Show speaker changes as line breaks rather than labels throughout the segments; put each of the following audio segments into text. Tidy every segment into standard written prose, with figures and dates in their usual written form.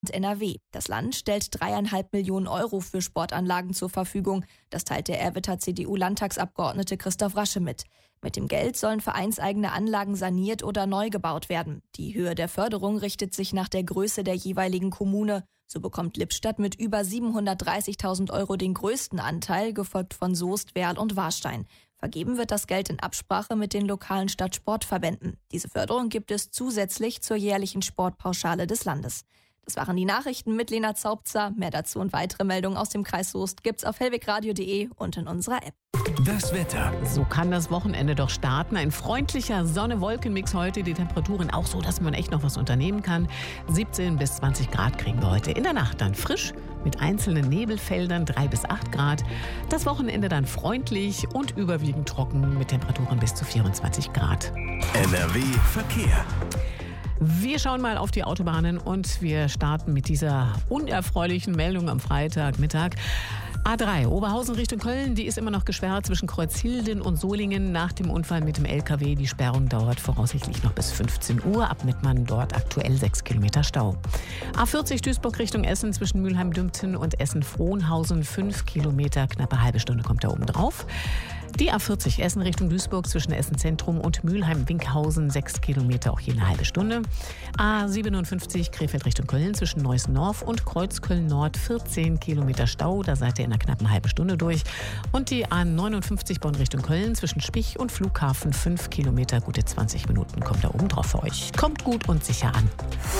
NRW. Das Land stellt 3,5 Millionen Euro für Sportanlagen zur Verfügung. Das teilt der Erwitter CDU-Landtagsabgeordnete Christoph Rasche mit. Mit dem Geld sollen vereinseigene Anlagen saniert oder neu gebaut werden. Die Höhe der Förderung richtet sich nach der Größe der jeweiligen Kommune. So bekommt Lippstadt mit über 730.000 Euro den größten Anteil, gefolgt von Soest, Werl und Warstein. Vergeben wird das Geld in Absprache mit den lokalen Stadtsportverbänden. Diese Förderung gibt es zusätzlich zur jährlichen Sportpauschale des Landes. Das waren die Nachrichten mit Lena Zaubzer. Mehr dazu und weitere Meldungen aus dem Kreis Soest gibt's auf hellwegradio.de und in unserer App.
Das Wetter.
So kann das Wochenende doch starten. Ein freundlicher Sonne-Wolken-Mix heute. Die Temperaturen auch so, dass man echt noch was unternehmen kann. 17 bis 20 Grad kriegen wir heute. In der Nacht dann frisch mit einzelnen Nebelfeldern 3 bis 8 Grad. Das Wochenende dann freundlich und überwiegend trocken mit Temperaturen bis zu 24 Grad.
NRW Verkehr.
Wir schauen mal auf die Autobahnen und wir starten mit dieser unerfreulichen Meldung am Freitagmittag. A3 Oberhausen Richtung Köln, die ist immer noch gesperrt zwischen Kreuzhilden und Solingen nach dem Unfall mit dem LKW. Die Sperrung dauert voraussichtlich noch bis 15 Uhr. Ab Mettmann dort aktuell 6 Kilometer Stau. A40 Duisburg Richtung Essen zwischen Mülheim-Dümpten und Essen-Frohnhausen 5 Kilometer, knappe halbe Stunde kommt da oben drauf. Die A40 Essen Richtung Duisburg zwischen Essen Zentrum und Mülheim-Winkhausen 6 Kilometer, auch hier eine halbe Stunde. A57 Krefeld Richtung Köln zwischen Neuss-Norf und Kreuzköln-Nord 14 Kilometer Stau, da seid ihr in einer knappen halben Stunde durch. Und die A59 Bonn Richtung Köln zwischen Spich und Flughafen 5 Kilometer, gute 20 Minuten kommt da oben drauf für euch. Kommt gut und sicher an.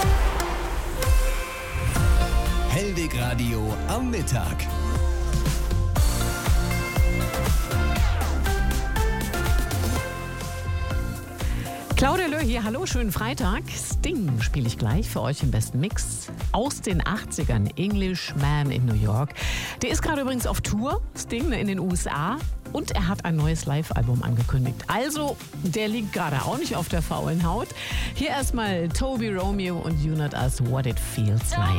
Hellwegradio am Mittag.
Claudia Löhr hier, hallo, schönen Freitag. Sting spiele ich gleich für euch im besten Mix aus den 80ern, Englishman in New York. Der ist gerade übrigens auf Tour, Sting, in den USA. Und er hat ein neues Live-Album angekündigt. Also, der liegt gerade auch nicht auf der faulen Haut. Hier erstmal Toby Romeo und You Not Us, What It Feels Like.